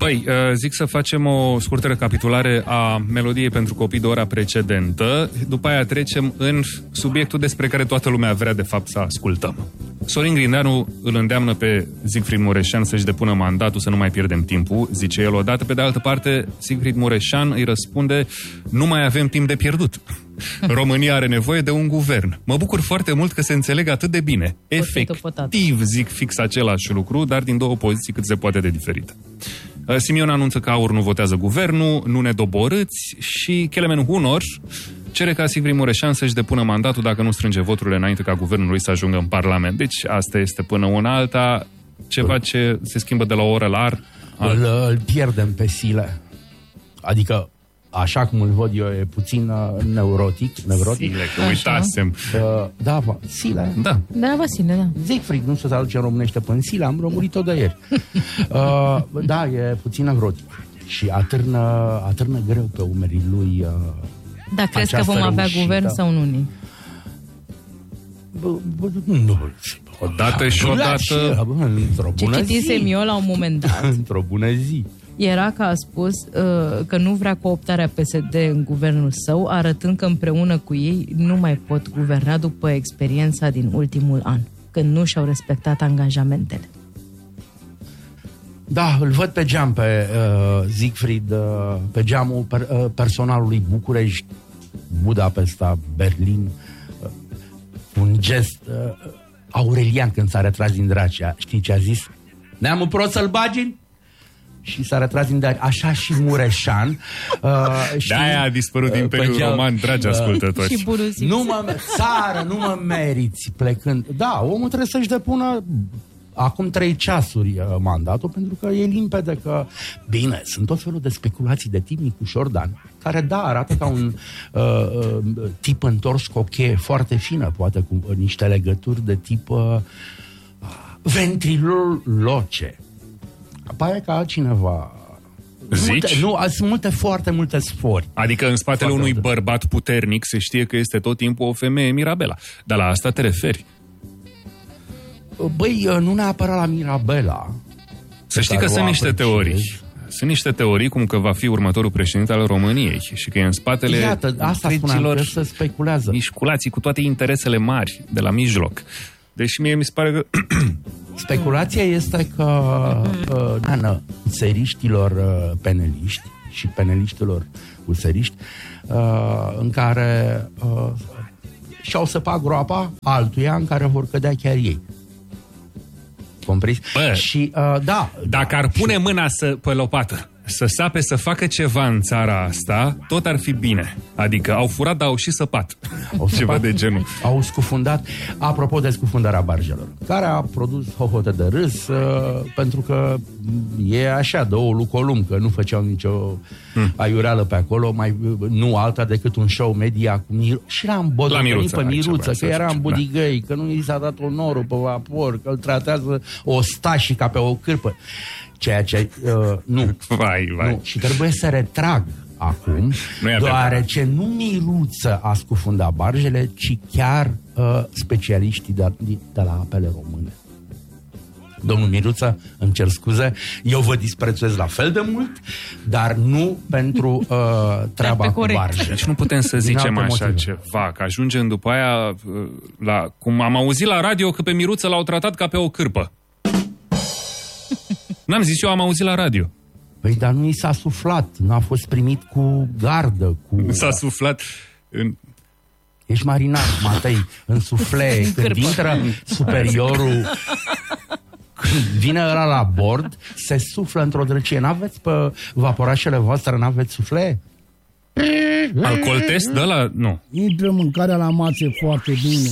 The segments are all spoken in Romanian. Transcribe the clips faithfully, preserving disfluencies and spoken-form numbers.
Băi, zic să facem o scurtă recapitulare a melodiei pentru copii de ora precedentă, după aia trecem în subiectul despre care toată lumea vrea de fapt să ascultăm. Sorin Grindeanu îl îndeamnă pe Siegfried Mureșan să-și depună mandatul, să nu mai pierdem timpul, zice el odată. Pe de altă parte, Siegfried Mureșan îi răspunde: nu mai avem timp de pierdut. România are nevoie de un guvern. Mă bucur foarte mult că se înțeleg atât de bine. Efectiv, zic fix același lucru, dar din două poziții cât se poate de diferite. Simion anunță că AUR nu votează guvernul, nu ne doborâți, și Kelemen Hunor cere ca Siegfried Mureșan să-și depună mandatul dacă nu strânge voturile înainte ca guvernul lui să ajungă în Parlament. Deci asta este până una alta, ceva ce se schimbă de la o oră la ar. Îl, îl pierdem pe Sile. Adică, așa cum îl văd eu, e puțin uh, neurotic. neurotic. Sile, că uitasem. Uh, da, va, Sile. Da. Da, Vasile, da. Siegfried, nu se traduce în românește până Sile, am rămurit-o de ieri. Uh, da, e puțin neurotic. Și atârnă, atârnă greu pe umerii lui. Uh, Da, crezi că vom avea reușită. Guvern sau nu? Nu. Odată și odată. Într-o bună Ce citisem zi. eu la un moment dat. Într-o bună zi. Era că a spus uh, că nu vrea cooptarea P S D în guvernul său, arătând că împreună cu ei nu mai pot guverna după experiența din ultimul an, când nu și-au respectat angajamentele. Da, îl văd pe geam pe uh, Siegfried, uh, pe geamul per, uh, personalului București, Budapesta, Berlin, uh, un gest uh, aurelian când s-a retras din Dacia. Știi ce a zis? Ne-am prost să-l bagin? Și s-a retras din Dacia. Așa și Mureșan. Uh, De-aia a dispărut din Imperiul uh, Roman, dragi uh, ascultători. Și Burusiu. Nu mă, țară, nu mă meriți plecând. Da, omul trebuie să-și depună acum trei ceasuri uh, mandatul, pentru că e limpede că, bine, sunt tot felul de speculații de tip Nicu Șordan, care, da, arată ca un uh, uh, tip întors cu o cheie foarte fină, poate cu uh, niște legături de tip uh, ventriloce. Pare ca altcineva. Zici? Multe, nu, sunt multe, foarte multe sfori. Adică în spatele foarte unui multe. bărbat puternic se știe că este tot timpul o femeie Mirabela. Dar la asta te referi? Băi, nu neapărat la Mirabela. Să știi că sunt niște teorii. Sunt niște teorii cum că va fi următorul președinte al României și că e în spatele Iată, asta spuneam, că se speculează. Mișculații cu toate interesele mari de la mijloc. Deși mie mi se pare că... Speculația este că uh, useriștilor uh, peneliști și peneliștilor useriști uh, în care uh, și-au săpat groapa altuia în care vor cădea chiar ei. Comprins? Bă, și, uh, da, dacă da, ar pune și... mâna să, pe lopată, să sape, să facă ceva în țara asta, tot ar fi bine. Adică au furat, dar au și săpat. Au ceva săpat, de genul. Au scufundat. Apropo de scufundarea barjelor, care a produs hohote de râs, uh, pentru că e așa, de o lucolum, că nu făceau nicio hmm. aiureală pe acolo, mai, nu alta decât un show media cu Mir- și l-am îmbotăvenit pe Miruță, că era în budigăi, da. Că nu i s-a dat onorul pe vapor, că îl tratează ostașii ca pe o cârpă. Ceea ce, uh, nu, vai, vai. nu. Și trebuie să retrag acum, deoarece nu Miruță a scufundat barjele, ci chiar uh, specialiștii de, de la apele române. Domnul Miruță, îmi cer scuze, eu vă disprețuiesc la fel de mult, dar nu pentru uh, treaba cu barjele. Deci nu putem să zicem așa motive. Ceva, că ajungem după aia la, cum am auzit la radio că pe Miruță l-au tratat ca pe o cârpă. N-am zis eu, am auzit la radio. Păi, dar nu i s-a suflat, nu a fost primit cu gardă. Cu... S-a suflat în... Ești marinar, Matei, în suflee. Când intră superiorul, când vine ăla la bord, se suflă într-o drăcie. N-aveți pe vaporașele voastre, n-aveți suflee? Alcool test de ăla? Nu. Intră mâncarea la masă foarte bine.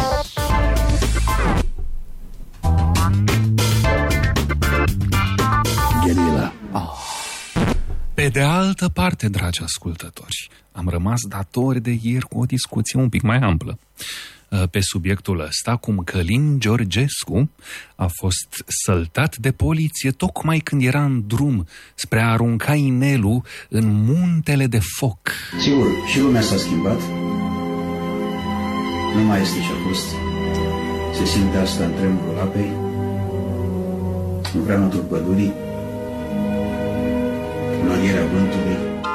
Pe de altă parte, dragi ascultători, am rămas datori de ieri cu o discuție un pic mai amplă pe subiectul ăsta, cum Călin Georgescu a fost săltat de poliție tocmai când era în drum spre a arunca inelul în muntele de foc. Sigur, și lumea s-a schimbat. Nu mai este ce a fost. Se simte asta în tremurul apei, în vremutul pădurii. manierea vântului.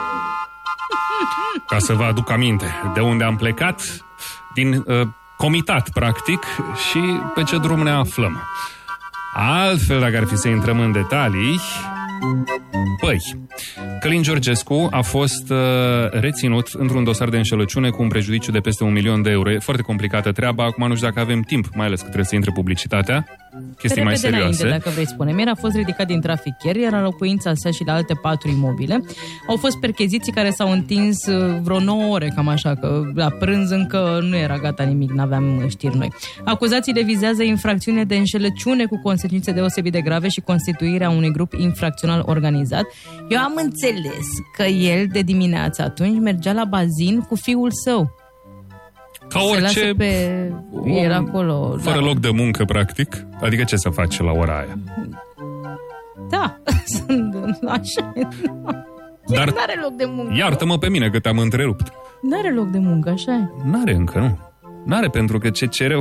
Ca să vă aduc aminte de unde am plecat, din uh, comitat, practic, și pe ce drum ne aflăm. Altfel, dacă ar fi să intrăm în detalii... Păi, Călin Georgescu a fost uh, reținut într-un dosar de înșelăciune cu un prejudiciu de peste un milion de euro. E foarte complicată treaba, acum nu știu dacă avem timp, mai ales că trebuie să intre publicitatea. Chestii mai serioase. Înainte, dacă vrei spune. Mier a fost ridicat din trafic ieri, iar la locuința sa și la alte patru imobile au fost percheziții care s-au întins vreo nouă ore, cam așa, că la prânz încă nu era gata nimic, n-aveam știri noi. Acuzațiile vizează infracțiune de înșelăciune cu consecințe deosebit de grave și constituirea unui grup infracțional organizat. Eu am înțeles că el de dimineață atunci mergea la bazin cu fiul său. Ca orice pe... el acolo, fără da. loc de muncă, practic. Adică ce să faci la ora aia? Da, așa. Dar n-are loc de muncă. Iartă-mă pe mine că te-am întrerupt. N-are loc de muncă, așa e. N-are încă, nu. N-are, pentru că ce cereu...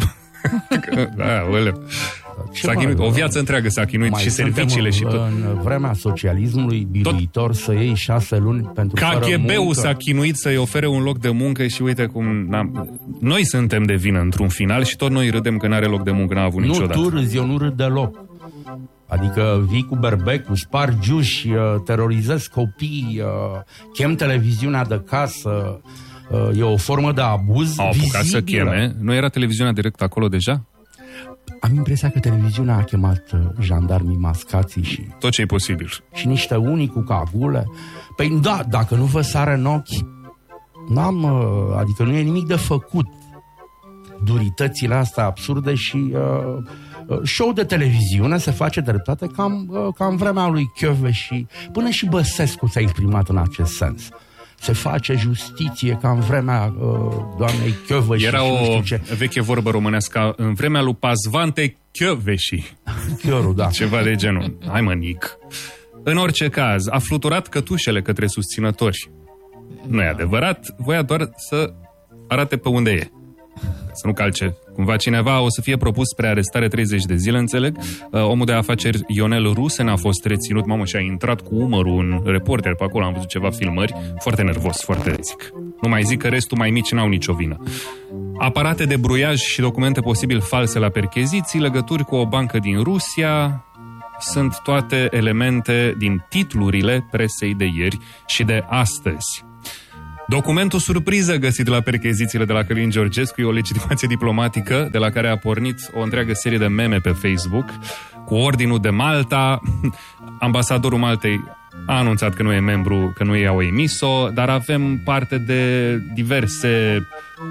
S-a chinuit, o viață întreagă s-a chinuit și serviciile și tot. În vremea socialismului, biruitor să iei șase luni pentru K G B-ul s-a chinuit să-i ofere un loc de muncă și uite cum... Noi suntem de vină într-un final și tot noi râdem că n-are loc de muncă, n-a avut nu, niciodată. Nu, tu râzi, eu nu râd deloc. Adică vii cu berbecul, spargi uși, terorizezi copii, chem televiziunea de casă, e o formă de abuz Au apucat vizibilă. Să cheme. Nu era televiziunea direct acolo deja? Am impresia că televiziunea a chemat jandarmii mascații și... Tot ce e posibil. Și niște unii cu cagule. Păi da, dacă nu vă sară în ochi, n-am, adică nu e nimic de făcut. Duritățile astea absurde și uh, show de televiziune se face dreptate cam, uh, cam vremea lui Chiove și până și Băsescu s-a exprimat în acest sens. Se face justiție ca în vremea uh, doamnei Chiovăși. Era și o nu știu ce. veche vorbă românească, în vremea lui Pazvante Chioveși. Chiorul, da. Ceva de genul. Hai mă, Nic. În orice caz, a fluturat cătușele către susținători. Nu e adevărat, voia doar să arate pe unde e. Să nu calce cumva cineva. O să fie propus spre arestare treizeci de zile, înțeleg. Uh, omul de afaceri Ionel Rusen a fost reținut, mamă, și a intrat cu umărul în Reporter pe acolo, am văzut ceva filmări. Foarte nervos, foarte zic. Nu mai zic că restul mai mici n-au nicio vină. Aparate de bruiaj și documente posibil false la percheziții, legături cu o bancă din Rusia, sunt toate elemente din titlurile presei de ieri și de astăzi. Documentul surpriză găsit la perchezițiile de la Călin Georgescu e o legitimație diplomatică de la care a pornit o întreagă serie de meme pe Facebook cu Ordinul de Malta. Ambasadorul Maltei a anunțat că nu e membru, că nu i-au emis-o, dar avem parte de diverse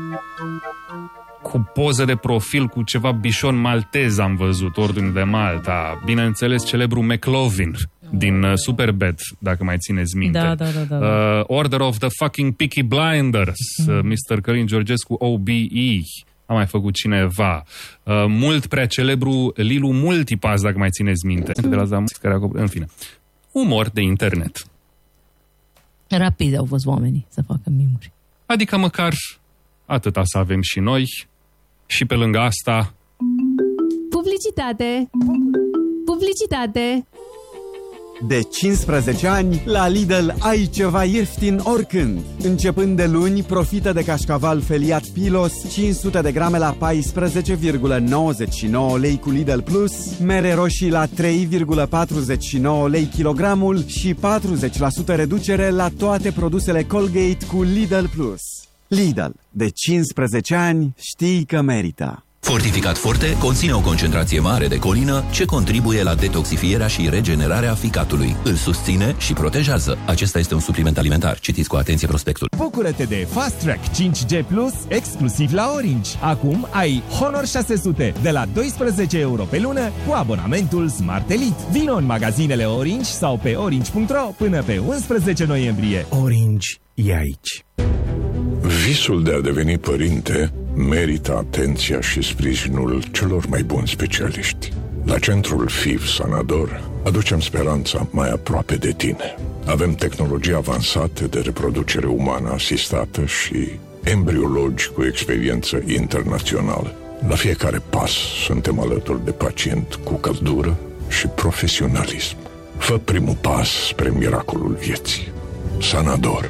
cu poză de profil cu ceva bișon maltez am văzut, Ordinul de Malta. Bineînțeles, celebrul McLovin din uh, Superbad, dacă mai țineți minte. Da, da, da, da. Uh, Order of the fucking Peaky Blinders, uh, mister Călin Georgescu, O B E. A mai făcut cineva. Uh, mult prea celebru Lilu Multipass, dacă mai țineți minte. De la Zamuț, care acopă... În fine. Umor de internet. Rapid au fost oamenii să facă mimuri. Adică măcar atâta să avem și noi. Și pe lângă asta... Publicitate! Publicitate! De cincisprezece ani, la Lidl ai ceva ieftin oricând. Începând de luni, profită de cașcaval feliat Pilos, cinci sute de grame la paisprezece virgulă nouăzeci și nouă lei cu Lidl Plus, mere roșii la trei virgulă patruzeci și nouă lei kilogramul și patruzeci la sută reducere la toate produsele Colgate cu Lidl Plus. Lidl, de cincisprezece ani, știi că merită. Fortificat Forte conține o concentrație mare de colină ce contribuie la detoxifierea și regenerarea ficatului. Îl susține și protejează. Acesta este un supliment alimentar. Citiți cu atenție prospectul. Bucură-te de Fast Track cinci G Plus exclusiv la Orange. Acum ai Honor șase sute de la doisprezece euro pe lună cu abonamentul Smart Elite. Vino în magazinele Orange sau pe orange punct ro până pe unsprezece noiembrie. Orange e aici. Visul de a deveni părinte merită atenția și sprijinul celor mai buni specialiști. La centrul F I V Sanador aducem speranța mai aproape de tine. Avem tehnologii avansate de reproducere umană asistată și embriologi cu experiență internațională. La fiecare pas suntem alături de pacient cu căldură și profesionalism. Fă primul pas spre miracolul vieții. Sanador.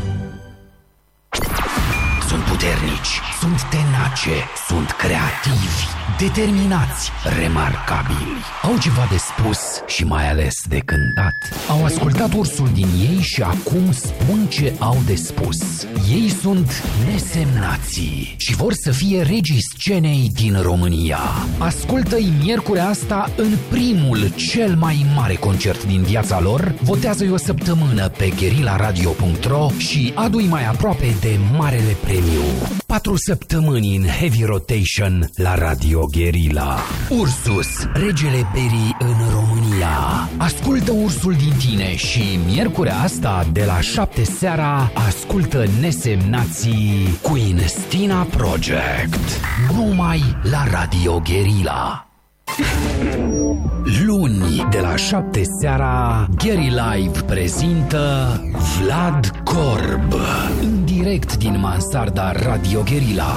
Sunt puternici, sunt tenace, sunt creativi, determinați, remarcabili. Au ceva de spus și mai ales de cântat. Au ascultat ursul din ei și acum spun ce au de spus. Ei sunt nesemnații și vor să fie regii scenei din România. Ascultă-i miercurea asta în primul, cel mai mare concert din viața lor. Votează-i o săptămână pe guerilla radio punct ro și adu-i mai aproape de marele premiu. Patru săptămâni în heavy rotation la Radio Guerilla. Ursus, regele berii în România. Ascultă ursul din tine și miercurea asta de la șapte seara ascultă Nesemnații cu Instina Project. Numai la Radio Guerilla. Luni de la șapte seara Gary Live prezintă Vlad Corb în direct din mansarda Radio Guerilla.